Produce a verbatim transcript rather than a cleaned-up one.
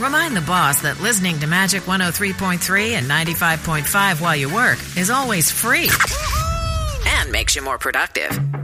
Remind the boss that listening to Magic one oh three point three and ninety-five point five while you work is always free and makes you more productive.